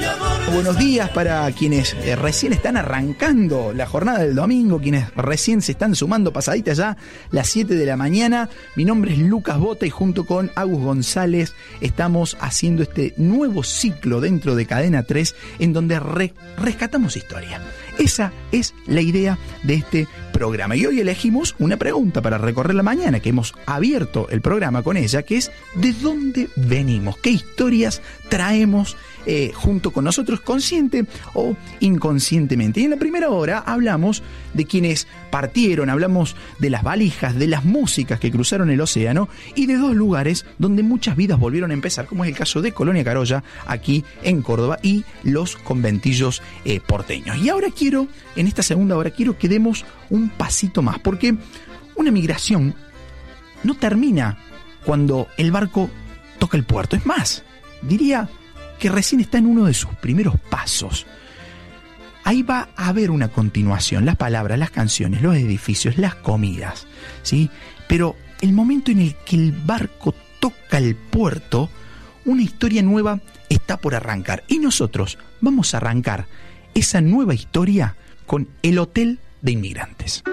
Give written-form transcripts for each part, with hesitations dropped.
Buenos días para quienes recién están arrancando la jornada del domingo, quienes recién se están sumando pasaditas ya las 7 de la mañana. Mi nombre es Lucas Bota y junto con Agus González estamos haciendo este nuevo ciclo dentro de Cadena 3 en donde rescatamos historia. Esa es la idea de este programa. Y hoy elegimos una pregunta para recorrer la mañana, que hemos abierto el programa con ella, que es ¿de dónde venimos? ¿Qué historias traemos junto con nosotros, consciente o inconscientemente? Y en la primera hora hablamos de quienes partieron, hablamos de las valijas, de las músicas que cruzaron el océano y de dos lugares donde muchas vidas volvieron a empezar, como es el caso de Colonia Carolla, aquí en Córdoba, y los conventillos porteños. Y ahora en esta segunda hora, quiero que demos un pasito más, porque una migración no termina cuando el barco toca el puerto. Es más, diría que recién está en uno de sus primeros pasos. Ahí va a haber una continuación, las palabras, las canciones, los edificios, las comidas, ¿sí? Pero el momento en el que el barco toca el puerto, una historia nueva está por arrancar. Y nosotros vamos a arrancar esa nueva historia con el Hotel de Inmigrantes.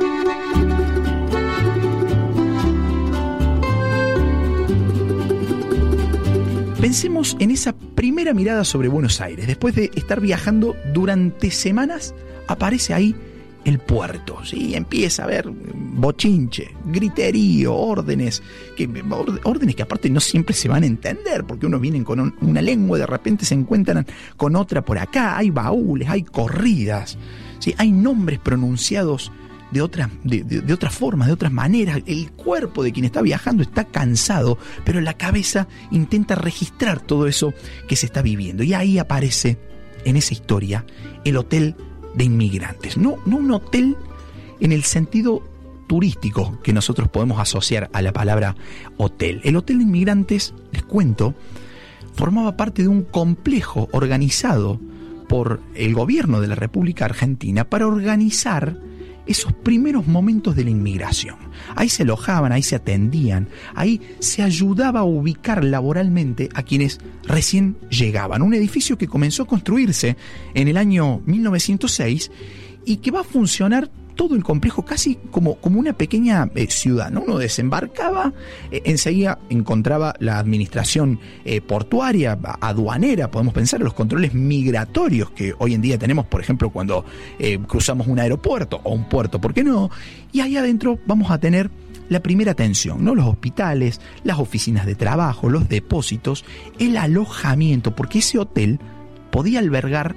Pensemos en esa primera mirada sobre Buenos Aires. Después de estar viajando durante semanas, aparece ahí el puerto, ¿sí? Empieza a haber bochinche, griterío, órdenes que aparte no siempre se van a entender, porque unos vienen con una lengua y de repente se encuentran con otra por acá. Hay baúles, hay corridas, ¿sí? Hay nombres pronunciados de otras formas, de otras maneras. El cuerpo de quien está viajando está cansado, pero la cabeza intenta registrar todo eso que se está viviendo. Y ahí aparece, en esa historia, el Hotel de Inmigrantes. No un hotel en el sentido turístico que nosotros podemos asociar a la palabra hotel. El Hotel de Inmigrantes, les cuento, formaba parte de un complejo organizado por el gobierno de la República Argentina para organizar esos primeros momentos de la inmigración. Ahí se alojaban, ahí se atendían, ahí se ayudaba a ubicar laboralmente a quienes recién llegaban. Un edificio que comenzó a construirse en el año 1906 y que va a funcionar todo el complejo casi como una pequeña ciudad, ¿no? Uno desembarcaba, enseguida encontraba la administración portuaria, aduanera, podemos pensar en los controles migratorios que hoy en día tenemos, por ejemplo, cuando cruzamos un aeropuerto o un puerto, ¿por qué no? Y ahí adentro vamos a tener la primera atención, ¿no? Los hospitales, las oficinas de trabajo, los depósitos, el alojamiento, porque ese hotel podía albergar,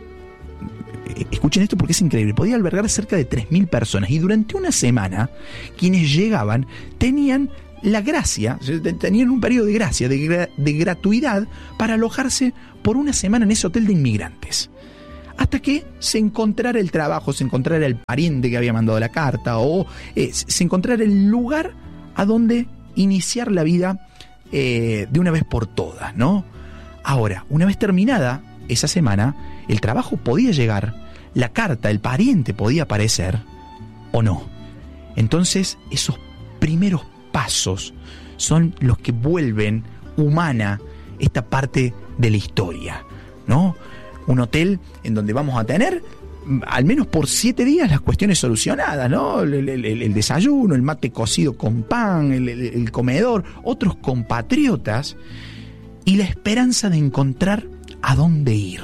escuchen esto porque es increíble, podía albergar cerca de 3.000 personas y durante una semana quienes llegaban tenían la gracia, tenían un periodo de gracia, de gratuidad para alojarse por una semana en ese Hotel de Inmigrantes. Hasta que se encontrara el trabajo, se encontrara el pariente que había mandado la carta o se encontrara el lugar a donde iniciar la vida de una vez por todas, ¿no? Ahora, una vez terminada esa semana, el trabajo podía llegar, la carta, el pariente podía aparecer o no. Entonces, esos primeros pasos son los que vuelven humana esta parte de la historia, ¿no? Un hotel en donde vamos a tener, al menos por 7 días, las cuestiones solucionadas, ¿no? El desayuno, el mate cocido con pan, el comedor, otros compatriotas y la esperanza de encontrar a dónde ir.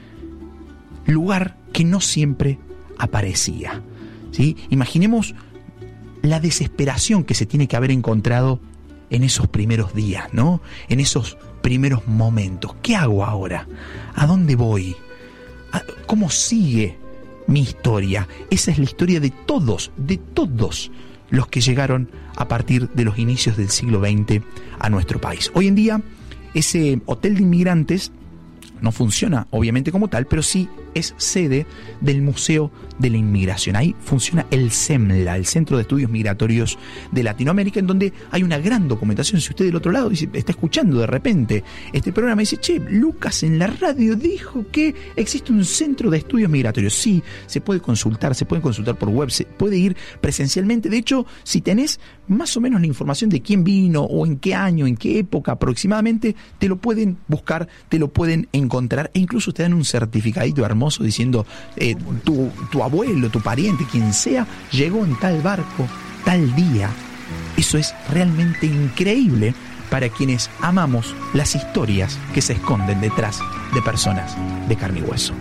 Lugar que no siempre aparecía, ¿sí? Imaginemos la desesperación que se tiene que haber encontrado en esos primeros días, ¿no? En esos primeros momentos. ¿Qué hago ahora? ¿A dónde voy? ¿Cómo sigue mi historia? Esa es la historia de todos los que llegaron a partir de los inicios del siglo XX a nuestro país. Hoy en día, ese Hotel de Inmigrantes no funciona, obviamente, como tal, pero sí es sede del Museo de la Inmigración. Ahí funciona el CEMLA, el Centro de Estudios Migratorios de Latinoamérica, en donde hay una gran documentación. Si usted del otro lado dice, está escuchando de repente este programa y dice, che, Lucas en la radio dijo que existe un centro de estudios migratorios. Sí, se puede consultar por web, se puede ir presencialmente. De hecho, si tenés más o menos la información de quién vino o en qué año, en qué época aproximadamente, te lo pueden buscar, te lo pueden encontrar, e incluso te dan un certificadito hermoso diciendo tu abuelo, tu pariente, quien sea, llegó en tal barco, tal día. Eso es realmente increíble para quienes amamos las historias que se esconden detrás de personas de carne y hueso.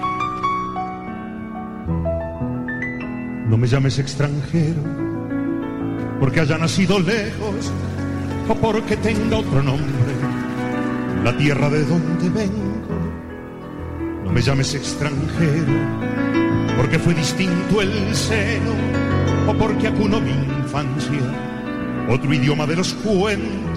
No me llames extranjero porque haya nacido lejos o porque tenga otro nombre, la tierra de donde vengo. No me llames extranjero porque fue distinto el seno o porque acunó mi infancia otro idioma de los cuentos.